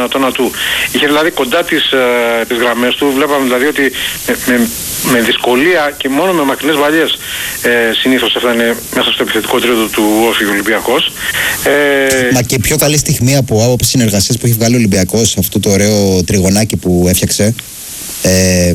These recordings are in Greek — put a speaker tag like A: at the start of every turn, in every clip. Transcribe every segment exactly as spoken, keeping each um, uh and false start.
A: τον Ατού. Είχε δηλαδή κοντά τις, ε, τις γραμμές του, βλέπαμε δηλαδή ότι με, με, με δυσκολία και μόνο με μακρινές βαλιές ε, συνήθως έφτανε μέσα στο επιθετικό τρίτο του Όφη ο Ολυμπιακός. Ε,
B: Μα και η πιο καλή στιγμή από άποψη συνεργασίας που έχει βγάλει ο Ολυμπιακός, αυτό το ωραίο τριγωνάκι που έφτιαξε. Ε,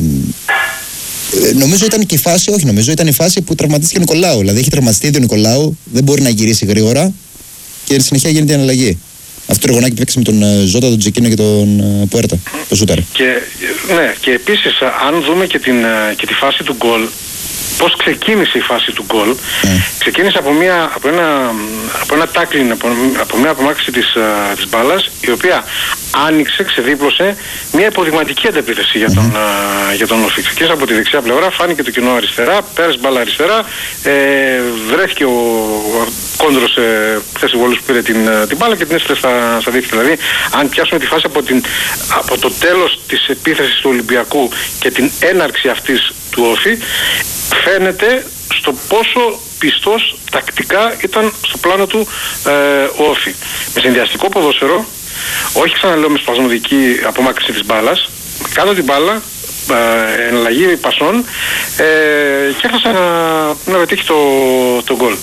B: νομίζω ήταν και η φάση, όχι νομίζω, ήταν η φάση που τραυματίστηκε ο Νικολάου. Δηλαδή έχει τραυματιστεί ο Νικολάου, δεν μπορεί να γυρίσει γρήγορα και συνεχεία γίνεται η αναλλαγή. Αυτό το τριγωνάκι που παίξει με τον Ζώτα, τον Τζεκίνο και τον Πουέρτα, το σούταρ.
A: Και, ναι, και επίσης αν δούμε και, την, και τη φάση του γκολ, πώς ξεκίνησε η φάση του γκολ. Mm. Ξεκίνησε από, μια, από ένα, από ένα tackling, από, από μια απομάκρυνση της, uh, της μπάλας, η οποία άνοιξε, ξεδίπλωσε μια υποδειγματική αντεπίθεση για τον, mm-hmm. uh, για τον Όφη. Ξεκίνησε από τη δεξιά πλευρά, φάνηκε το κοινό αριστερά, πέρασε μπάλα αριστερά, ε, βρέθηκε ο, ο Κόντρος ε, θέση βόλους που πήρε την, την μπάλα και την έστειλε στα, στα δίκτυα. Δηλαδή, αν πιάσουμε τη φάση από, την, από το τέλος της επίθεσης του Ολυμπιακού και την έναρξη αυτής του Όφη, φαίνεται στο πόσο πιστός τακτικά ήταν στο πλάνο του ε, ο Όφη. Με συνδυαστικό ποδόσφαιρο, όχι ξαναλέω με σπασμωδική απομάκρυνση της μπάλας, κάτω την μπάλα, ε, εναλλαγή πασών ε, και έχασε να, να πετύχει το, το γκολ.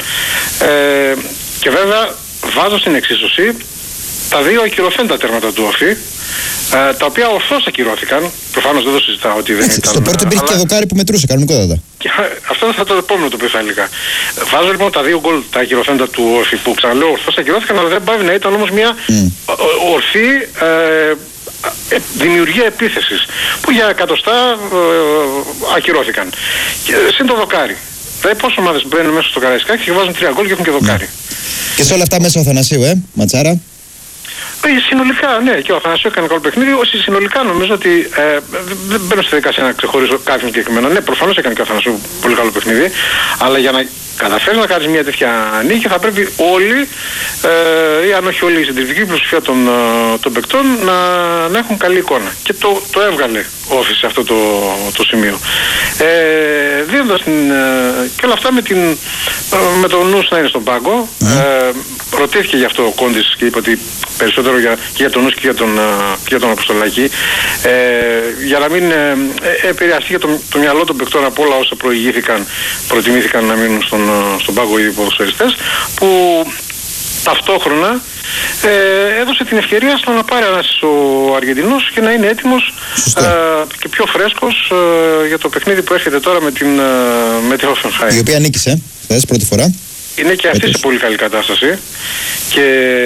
A: Ε, και βέβαια βάζω στην εξίσωση τα δύο ακυρωθέντα τέρματα του Όφη, ε, τα οποία ορθώς ακυρώθηκαν. Προφανώς δεν το συζητάω ότι δεν ήταν.
B: Στο πρώτο υπήρχε και δοκάρι που μετρούσε κανονικότατα.
A: Και αυτό θα το επόμενο το οποίο θα έλεγα. Βάζω λοιπόν τα δύο γκολ, τα ακυρωθέντα του Όφη, που ξαναλέω ορθώς ακυρώθηκαν, αλλά δεν πάβει να ήταν όμως μια mm. ορθή ε, δημιουργία επίθεσης, που για εκατοστά ε, ακυρώθηκαν. Και, συν το δοκάρι. Δηλαδή πόσες ομάδες μπαίνουν μέσα στο Καραϊσκάκι και βάζουν τρία γκολ και έχουν και δοκάρι.
B: Mm. Και σε όλα αυτά μέσα ο Θανασίου, ε, ματσάρα.
A: Συνολικά, ναι, και ο Αθανασίου έκανε καλό παιχνίδι. Όσοι συνολικά νομίζω ότι ε, δεν μπαίνω στη διαδικασία να ξεχωρίσω κάποιον συγκεκριμένο. Ναι, προφανώς έκανε και ο Αθανασίου πολύ καλό παιχνίδι, αλλά για να καταφέρεις να κάνεις μια τέτοια νίκη θα πρέπει όλοι, ε, ή αν όχι όλοι, η συντριπτική πλειοψηφία των, των παικτών να, να έχουν καλή εικόνα. Και το, το έβγαλε ο Όφης σε αυτό το, το σημείο. Ε, δίνοντας την, ε, και όλα αυτά με, την, με το νους να είναι στον πάγκο. Mm. Ε, ρωτήθηκε γι' αυτό ο Κόντης και είπε ότι περισσότερο για, και για τον νους και για τον, και για τον Αποστολάκη, ε, για να μην ε, επηρεαστεί για το, το μυαλό των παικτών από όλα όσα προηγήθηκαν, προτιμήθηκαν να μείνουν στον, στον πάγκο οι ποδοσφαιριστές, που ταυτόχρονα ε, έδωσε την ευκαιρία στο να πάρει ένας ο Αργεντινός και να είναι έτοιμος ε, και πιο φρέσκος ε, για το παιχνίδι που έρχεται τώρα με την, ε, με τη Hoffenheim.
B: Η οποία νίκησε χθες πρώτη φορά.
A: Είναι και αυτή σε πολύ καλή κατάσταση και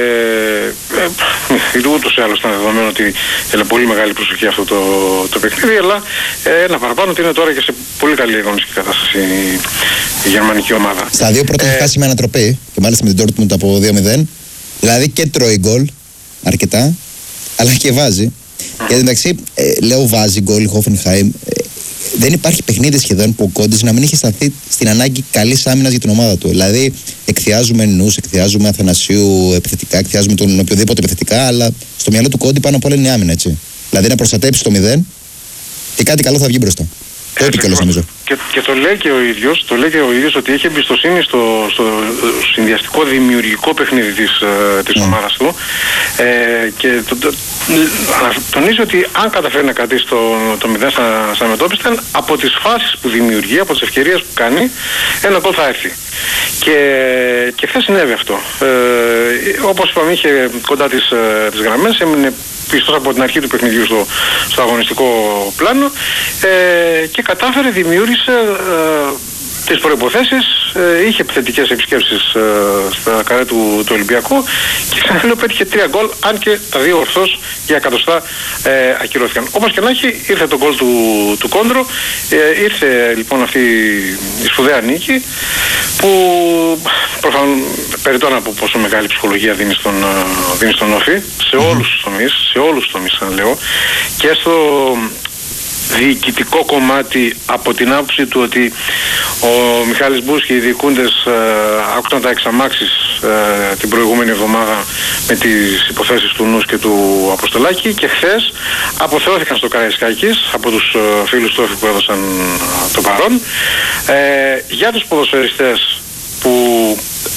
A: ε, ούτως ή άλλως ήταν δεδομένο ότι έλα πολύ μεγάλη προσοχή αυτό το, το παιχνίδι, αλλά ε, ένα παραπάνω ότι είναι τώρα και σε πολύ καλή αγωνιστική κατάσταση η, η γερμανική ομάδα.
B: Στα δύο πρώτα ε, έχει χάσει με ανατροπή και μάλιστα με την Dortmund από δύο μηδέν, δηλαδή και τρώει γκολ αρκετά, αλλά και βάζει. Mm. Και εντάξει, ε, λέω βάζει γκολ η Hoffenheim. Ε, δεν υπάρχει παιχνίδι σχεδόν που ο Κόντης να μην έχει σταθεί στην ανάγκη καλής άμυνας για την ομάδα του. Δηλαδή, εκθιάζουμε νους, εκθιάζουμε Αθανασίου επιθετικά, εκθιάζουμε τον οποιοδήποτε επιθετικά, αλλά στο μυαλό του Κόντι πάνω απ' όλα είναι η άμυνα, έτσι. Δηλαδή, να προστατέψει το μηδέν και κάτι καλό θα βγει μπροστά. Το είπε κιόλας, νομίζω.
A: Και, και το λέει και ο ίδιος, το λέει και ο ίδιος ότι έχει εμπιστοσύνη στο, στο συνδυαστικό δημιουργικό παιχνίδι της, της mm. ομάδας του ε, και το, το, τονίζει ότι αν καταφέρει να κρατήσει το, το μηδέν στα, στα μετώπιστα, από τις φάσεις που δημιουργεί, από τις ευκαιρίες που κάνει, ένα γκολ θα έρθει. Και, και χθες συνέβη αυτό. Ε, όπως είπαμε, είχε κοντά τις, τις γραμμές, έμεινε πιστός από την αρχή του παιχνιδιού στο, στο αγωνιστικό πλάνο ε, και κατάφερε, δημιούργησε ε, τις προϋποθέσεις, ε, είχε επιθετικές επισκέψεις ε, στα καρέ του, του Ολυμπιακού και ξαναλέω πέτυχε τρία γκολ, αν και τα δύο ορθώς για εκατοστά ε, ακυρώθηκαν. Όπως και να έχει, ήρθε το γκολ του, του Κόντρο, ε, ήρθε λοιπόν αυτή η σπουδαία νίκη που προφανώς περιττώ να πω πόσο μεγάλη ψυχολογία δίνει στον, δίνει στον Όφη σε όλους τους τομείς, σε όλους τους τομείς θα λέω, και στο διοικητικό κομμάτι από την άποψη του ότι ο Μιχάλης Μπούς και οι διοικούντες ε, άκουσαν τα εξαμάξεις ε, την προηγούμενη εβδομάδα με τις υποθέσεις του Νους και του Αποστολάκη και χθες αποθεώθηκαν στο Καραϊσκάκης από τους ε, φίλους του Όφη που έδωσαν ε, το παρόν. Ε, για τους ποδοσφαιριστές που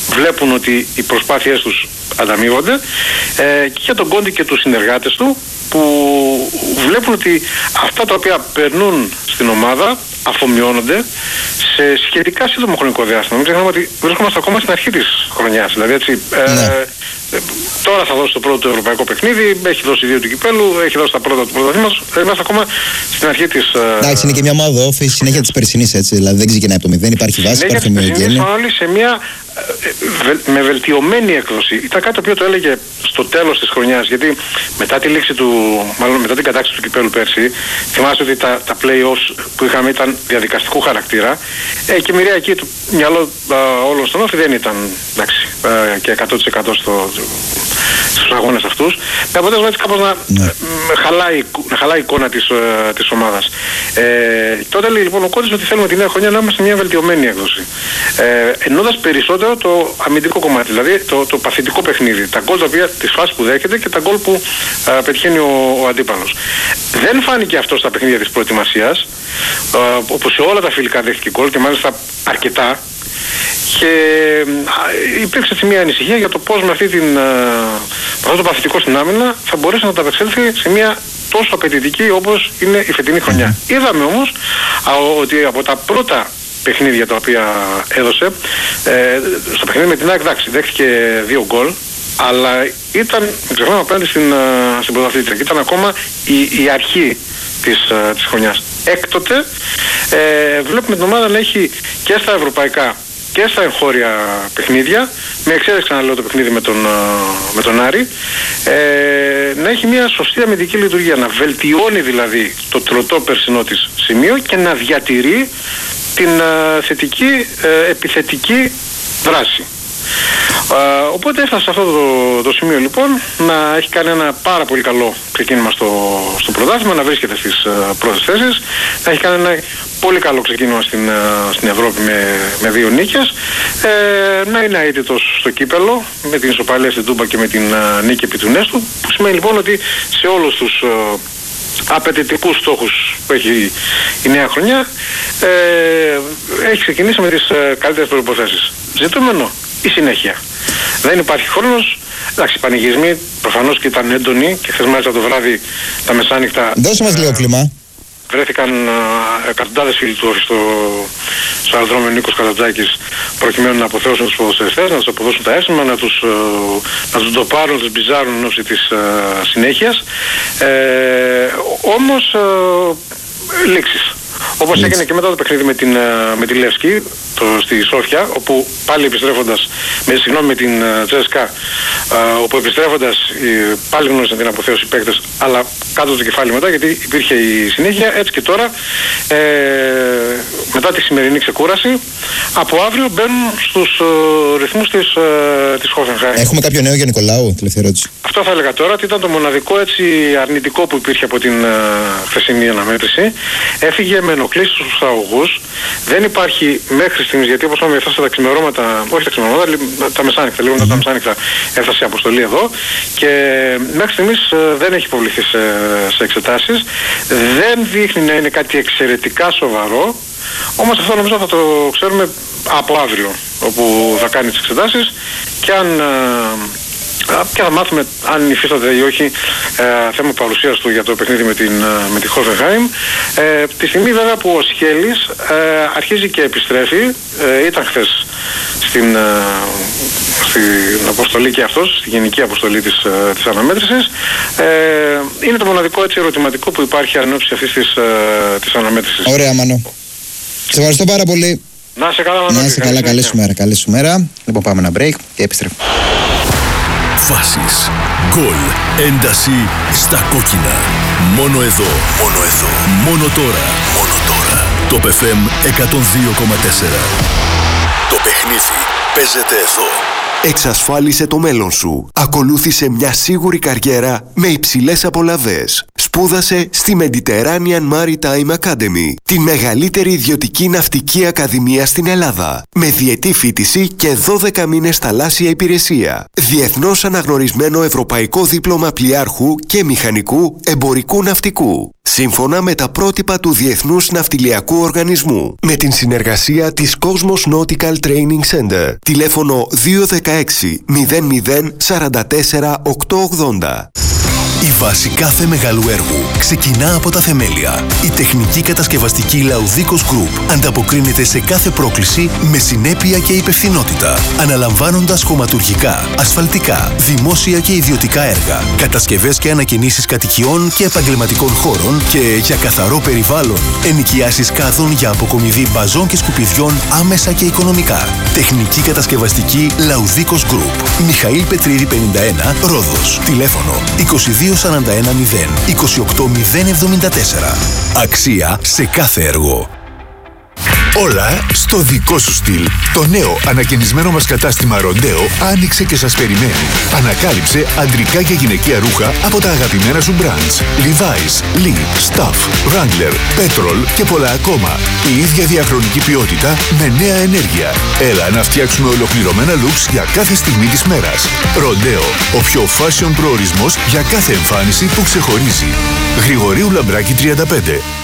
A: βλέπουν ότι οι προσπάθειές τους ανταμείβονται, ε, και για τον Κόντι και τους συνεργάτες του, που βλέπουν ότι αυτά τα οποία περνούν στην ομάδα αφομοιώνονται σε σχετικά σύντομο χρονικό διάστημα. Μην ξεχνάμε ότι βρίσκομαστε ακόμα στην αρχή της χρονιάς. Δηλαδή έτσι,
B: ναι.
A: ε, τώρα θα δώσει το πρώτο του ευρωπαϊκό παιχνίδι, έχει δώσει δύο του κυπέλου, έχει δώσει τα πρώτα του πρωταθλήματος. Είμαστε ακόμα στην αρχή της.
B: Εντάξει, είναι και μια ομάδα όφη, συνέχεια της περσινής, έτσι. Δηλαδή δεν ξεκινάει από το μηδέν, υπάρχει βάση, υπάρχει ομοιογένεια.
A: Όλοι σε μια βε, με βελτιωμένη έκδοση. Ήταν κάτι το οποίο το έλεγε στο τέλος της χρονιάς, γιατί μετά τη λήξη του, μάλλον μετά την κατάκτηση του κυπέλου πέρσι, θυμάστε ότι τα, τα play-offs που είχαμε ήταν διαδικαστικού χαρακτήρα, ε, και μοιραία εκεί το μυαλό α, όλων στον όφη δεν ήταν, εντάξει, α, και εκατό τοις εκατό στο, στους αγώνες αυτούς. Με αποτέλεσμα έτσι κάπως να, ναι. χαλάει, να χαλάει η εικόνα της, uh, της ομάδας. Ε, τότε λέει λοιπόν ο Κόντις ότι θέλουμε τη νέα χρονιά να είμαστε μια βελτιωμένη έκδοση. Ε, εννοώντας περισσότερο το αμυντικό κομμάτι, δηλαδή το, το παθητικό παιχνίδι. Τα γκολ τα οποία, τις φάσεις που δέχεται και τα γκολ που uh, πετυχαίνει ο, ο αντίπαλος. Δεν φάνηκε αυτό στα παιχνίδια της προετοιμασίας, uh, όπου σε όλα τα φιλικά δέχτηκε γκολ και μάλιστα αρκετά. Και υπήρξε έτσι μια ανησυχία για το πώς με, αυτή την, με αυτό το παθητικό στην άμυνα θα μπορέσει να ανταπεξέλθει σε μια τόσο απαιτητική όπως είναι η φετινή χρονιά. Mm. Είδαμε όμως α, ότι από τα πρώτα παιχνίδια τα οποία έδωσε, ε, στο παιχνίδι με την ΑΕΚ, εντάξει, δέχτηκε δύο γκολ, αλλά ήταν, μην ξεχνάμε, απέναντι στην, στην πρωταθλήτρια και ήταν ακόμα η, η αρχή της, της χρονιάς. Έκτοτε ε, βλέπουμε την ομάδα να έχει και στα ευρωπαϊκά και στα εγχώρια παιχνίδια, με εξαίρεση ξαναλέω το παιχνίδι με τον, με τον Άρη, ε, να έχει μια σωστή αμυντική λειτουργία, να βελτιώνει δηλαδή το τροτό περσινό της σημείο και να διατηρεί την uh, θετική uh, επιθετική δράση. Uh, οπότε έφτασε σε αυτό το, το σημείο λοιπόν να έχει κάνει ένα πάρα πολύ καλό ξεκίνημα στο, στο πρωτάθλημα, να βρίσκεται στις uh, πρώτες θέσεις, να έχει κάνει ένα πολύ καλό ξεκίνημα στην, uh, στην Ευρώπη με, με δύο νίκες, ε, να είναι αίτητος στο κύπελο με την ισοπαλία στην Τούμπα και με την uh, νίκη επί του Νέστου, που σημαίνει λοιπόν ότι σε όλους τους uh, απαιτητικούς στόχους που έχει η νέα χρονιά ε, έχει ξεκινήσει με τις ε, καλύτερες προϋποθέσεις. Ζητούμενο η συνέχεια. Δεν υπάρχει χρόνος. Εντάξει, οι πανηγυρισμοί προφανώς και ήταν έντονοι και χθες μάλιστα το βράδυ τα μεσάνυχτα.
B: Δώσε μας λίγο κλίμα.
A: Βρέθηκαν uh, εκατοντάδες φίλοι του Όφη στο, στο αεροδρόμιο Νίκος Καρατζάκης προκειμένου να αποθεώσουν τους ποδοσφαιριστές, να τους αποδώσουν τα έσημα, να τους, uh, να τους ντοπάρουν, να τους μπιζάρουν εν ώψη της uh, συνέχειας. Ε, όμως uh, λήξεις. Όπως έγινε και μετά το παιχνίδι με, την, με τη Λεύσκη το, στη Σόφια, όπου πάλι επιστρέφοντας, με, συγγνώμη, με την Τζέσκα, όπου επιστρέφοντας πάλι γνώρισαν την αποθέωση παίκτες, αλλά κάτω το κεφάλι μετά, γιατί υπήρχε η συνέχεια. Έτσι και τώρα, ε, μετά τη σημερινή ξεκούραση, από αύριο μπαίνουν στους uh, ρυθμούς της, uh, της Hoffenheim. Έχουμε κάποιο νέο για Νικολάου, τελευταία ερώτηση. Αυτό θα έλεγα τώρα, ότι ήταν το μοναδικό έτσι αρνητικό που υπήρχε από την uh, χθεσινή αναμέτρηση. Έφυγε με ενοχλήσεις στους αγωγούς. Δεν υπάρχει μέχρι στιγμής, γιατί όπως είπαμε έφτασε τα ξημερώματα, όχι τα ξημερώματα, τα μεσάνυχτα, λίγο μετά mm-hmm. τα μεσάνυχτα έφτασε η αποστολή εδώ και μέχρι στιγμής uh, δεν έχει υποβληθεί σε, σε εξετάσεις. Δεν δείχνει να είναι κάτι εξαιρετικά σοβαρό. Όμως αυτό νομίζω θα το ξέρουμε από αύριο, όπου θα κάνει τις εξετάσεις και αν και θα μάθουμε αν υφίσταται ή όχι ε, θέμα παρουσίας του για το παιχνίδι με την, με τη Hoffenheim. Ε, τη στιγμή βέβαια που ο Σχέλης ε, αρχίζει και επιστρέφει, ε, ήταν χθες στην, ε, στην αποστολή και αυτός, στη γενική αποστολή της, ε, της αναμέτρησης. Ε, είναι το μοναδικό έτσι ερωτηματικό που υπάρχει ανώψη αυτής της, ε, της αναμέτρησης.
B: Ωραία, Μάνο. Σε ευχαριστώ πάρα πολύ.
A: Να σε καλά,
B: να σε καλά, καλή σου μέρα. Καλή σου μέρα. Λοιπόν, πάμε ένα break και επιστρέφουμε.
C: Φάσεις, γκολ, ένταση στα κόκκινα. Μόνο εδώ, μόνο εδώ, μόνο τώρα, μόνο τώρα. Το εφ εμ εκατόν δύο κόμμα τέσσερα. Το παιχνίδι παίζεται εδώ.
D: Εξασφάλισε το μέλλον σου. Ακολούθησε μια σίγουρη καριέρα με υψηλές απολαβές. Σπούδασε στη Mediterranean Maritime Academy, τη μεγαλύτερη ιδιωτική ναυτική ακαδημία στην Ελλάδα, με διετή φοιτηση και δώδεκα μήνες θαλάσσια υπηρεσία. Διεθνώς αναγνωρισμένο ευρωπαϊκό δίπλωμα πλοιάρχου και μηχανικού εμπορικού ναυτικού, σύμφωνα με τα πρότυπα του Διεθνούς Ναυτιλιακού Οργανισμού, με την συνεργασία της Cosmos Nautical Training Center. Τηλέφωνο δύο ένα έξι μηδέν μηδέν τέσσερα τέσσερα οκτώ ογδόντα.
C: Η βάση κάθε μεγάλου έργου ξεκινά από τα θεμέλια. Η τεχνική κατασκευαστική Laudicos Group ανταποκρίνεται σε κάθε πρόκληση με συνέπεια και υπευθυνότητα, αναλαμβάνοντας χωματουργικά, ασφαλτικά, δημόσια και ιδιωτικά έργα, κατασκευές και ανακαινήσεις κατοικιών και επαγγελματικών χώρων και για καθαρό περιβάλλον, ενοικιάσεις κάδων για αποκομιδή μπαζών και σκουπιδιών άμεσα και οικονομικά. Τεχνική κατασκευαστική Laudicos Group. Μιχαήλ Πετρίδη πενήντα ένα, Ρόδος. Τηλέφωνο είκοσι δύο σαράντα ένα μηδέν είκοσι οκτώ μηδέν εβδομήντα τέσσερα. Αξία σε κάθε έργο.
E: Όλα στο δικό σου στυλ. Το νέο ανακαινισμένο μας κατάστημα Ροντέο άνοιξε και σας περιμένει. Ανακάλυψε αντρικά και γυναικεία ρούχα από τα αγαπημένα σου brands. Levi's, Lee, Stuff, Wrangler, Petrol και πολλά ακόμα. Η ίδια διαχρονική ποιότητα με νέα ενέργεια. Έλα να φτιάξουμε ολοκληρωμένα looks για κάθε στιγμή της μέρας. Ροντέο, ο πιο fashion προορισμός για κάθε εμφάνιση που ξεχωρίζει. Γρηγορίου Λαμπράκη τριάντα πέντε.